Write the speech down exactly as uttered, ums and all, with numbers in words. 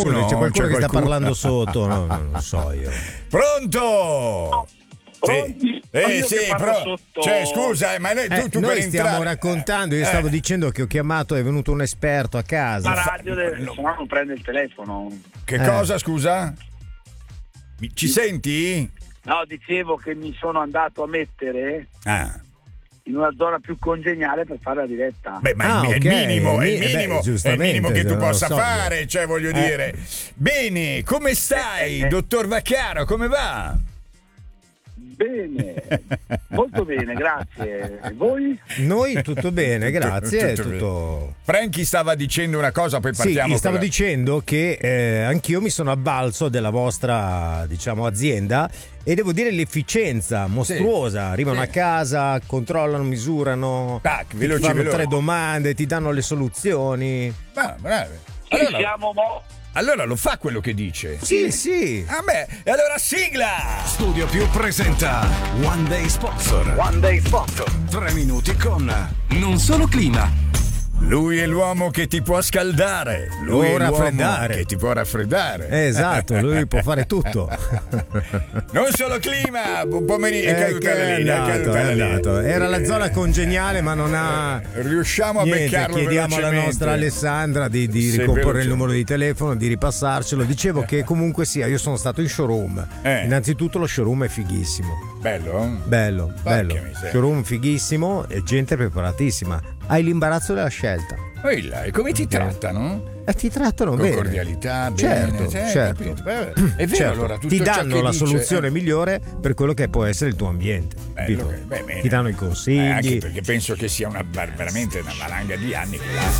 qualcuno? C'è qualcuno C'è che sta qualcuno? parlando sotto, no, non lo so io. Pronto? Sì. Eh Io sì, che parlo pro- sotto- cioè scusa, eh, ma noi, tu, Eh, tu noi per stiamo entrare raccontando, io eh, stavo dicendo che ho chiamato, è venuto un esperto a casa. La radio deve, se no non prende il telefono. Che Eh. cosa, scusa? Mi- Ci senti? No, dicevo che mi sono andato a mettere Ah. in una zona più congeniale per fare la diretta. Beh, ma Ah, è il ok. minimo, è il Eh, beh, minimo, è il giustamente, minimo che tu non lo possa so. fare, cioè voglio Eh. dire. Bene, come stai, Eh, eh. dottor Vaccaro? Come va? Bene, molto bene, grazie. E voi? Noi tutto bene, grazie. Tutto tutto... Franchi stava dicendo una cosa, poi Sì, partiamo. gli stavo con la- dicendo che eh, anch'io mi sono avvalso della vostra, diciamo, azienda e devo dire l'efficienza mostruosa. Arrivano Sì. a casa, controllano, misurano, Tac, ti veloci, fanno veloci. tre domande, ti danno le soluzioni. Ah, bravo. Ci Allora, siamo mo- allora lo fa quello che dice. Sì, sì. Ah beh, e allora sigla! Studio Più presenta One Day Sponsor. One Day Sponsor. Tre minuti con Non solo clima. Lui è l'uomo che ti può scaldare, lui O è l'uomo raffreddare. che ti può raffreddare. Eh, esatto, lui può fare tutto. Non solo clima, buon pomeriggio, è Eh, caduta che la è linea, è andato, caduta è la linea. andato. Era la Eh, zona congeniale, ma non ha. Riusciamo a Niente, beccarlo chiediamo alla velocemente. nostra Alessandra di, di Sì, ricomporre veloce. il numero di telefono, di ripassarcelo. Dicevo che comunque sia, io sono stato in showroom. Eh. Innanzitutto lo showroom è fighissimo. Bello? Bello, Porca bello. miseria. Showroom fighissimo e gente preparatissima. Hai l'imbarazzo della scelta. Poi là, e come ti trattano? E ti trattano Con bene. cordialità, bene. Certo, sì, certo. capito. Beh, È vero, Certo, allora tutto ti ciò danno che la dice- soluzione eh, migliore per quello che può essere il tuo ambiente. bello, capito? che- beh, bene. Ti danno i Eh, consigli. anche perché penso che sia una, veramente una valanga di anni quella.